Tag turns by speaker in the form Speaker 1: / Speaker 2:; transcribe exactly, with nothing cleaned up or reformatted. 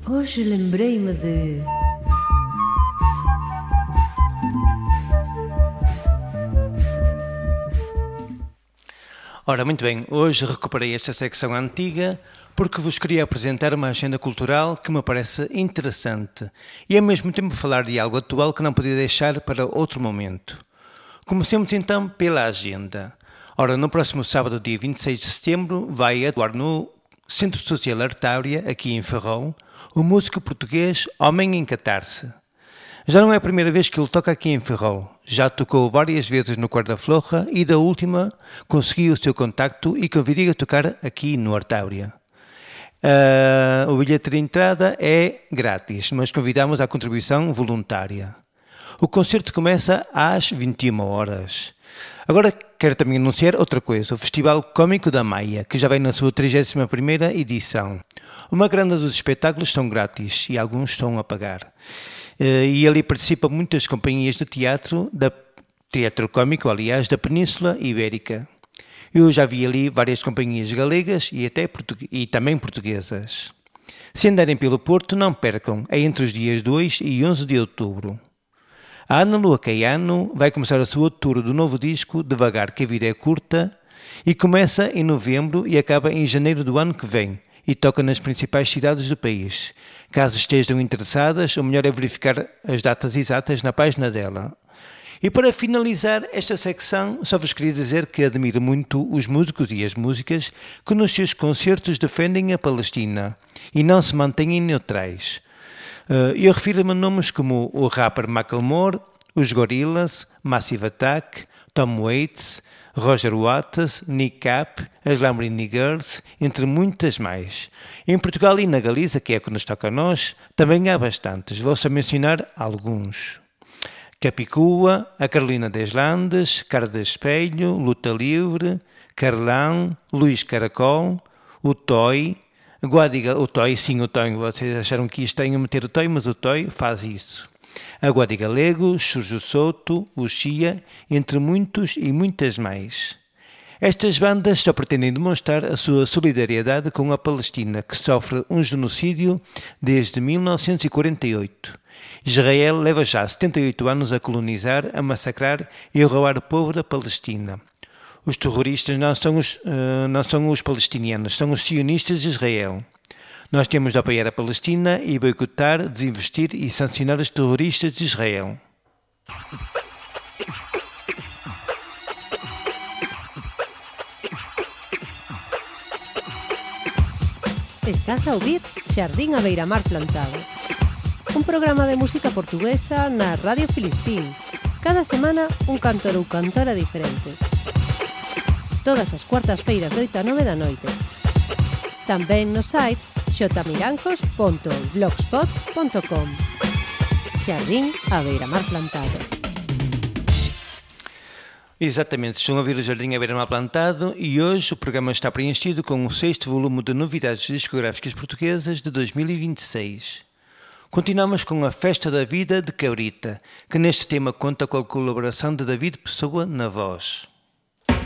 Speaker 1: Hoje lembrei-me de...
Speaker 2: Ora, muito bem, hoje recuperei esta secção antiga porque vos queria apresentar uma agenda cultural que me parece interessante e ao mesmo tempo falar de algo atual que não podia deixar para outro momento. Comecemos então pela agenda. Ora, no próximo sábado, dia vinte e seis de setembro, vai atuar no Centro Social Artáurea, aqui em Ferrol, o músico português Homem em Catarse. Já não é a primeira vez que ele toca aqui em Ferrol. Já tocou várias vezes no Guarda-Florra e da última conseguiu o seu contacto e convidei a tocar aqui no Artáurea. Uh, o bilhete de entrada é grátis, mas convidamos à contribuição voluntária. O concerto começa às vinte e uma horas. Agora quero também anunciar outra coisa, o Festival Cómico da Maia, que já vai na sua trigésima primeira edição. Uma grande dos espetáculos são grátis e alguns são a pagar. E ali participam muitas companhias de teatro, da teatro cómico, aliás, da Península Ibérica. Eu já vi ali várias companhias galegas e, até portugue- e também portuguesas. Se andarem pelo Porto, não percam, é entre os dias dois e onze de outubro. A Ana Lua Caiano vai começar a sua tour do novo disco Devagar que a Vida é Curta e começa em novembro e acaba em janeiro do ano que vem e toca nas principais cidades do país. Caso estejam interessadas, o melhor é verificar as datas exatas na página dela. E para finalizar esta secção, só vos queria dizer que admiro muito os músicos e as músicas que nos seus concertos defendem a Palestina e não se mantêm neutrais. Eu refiro-me a nomes como o rapper Macklemore, os Gorillaz, Massive Attack, Tom Waits, Roger Waters, Nick Cap, as Lamborghini Girls, entre muitas mais. Em Portugal e na Galiza, que é o que nos toca a nós, também há bastantes. Vou só mencionar alguns. Capicua, a Carolina das Landes, Cara de Espelho, Luta Livre, Carlão, Luís Caracol, o Toy, Guadiga, o Toy, sim, o Toy, vocês acharam que isto tem a meter o Toy, mas o Toy faz isso. A Guadigalego, Xuju Souto, o Xia, entre muitos e muitas mais. Estas bandas só pretendem demonstrar a sua solidariedade com a Palestina, que sofre um genocídio desde mil novecentos e quarenta e oito. Israel leva já setenta e oito anos a colonizar, a massacrar e a roubar o povo da Palestina. Os terroristas não são os, uh, não são os palestinianos, são os sionistas de Israel. Nós temos de apoiar a Palestina e boicotar, desinvestir e sancionar os terroristas de Israel.
Speaker 1: Estás a ouvir Xardín a Beira-Mar Plantado, un programa de música portuguesa na Radio Filispín. Cada semana un cantor ou cantora diferente. Todas as cuartas-feiras de oito a nove da noite. Tamén no site xotamilancos punto blogspot punto com. Xardín a Beira-Mar Plantado.
Speaker 2: Exatamente, estão a ouvir o Jardim a Beira-Mar Plantado e hoje o programa está preenchido com o sexto volume de novidades discográficas portuguesas de dois mil e vinte e seis. Continuamos com a Festa da Vida de Cabrita, que neste tema conta com a colaboração de David Pessoa na voz.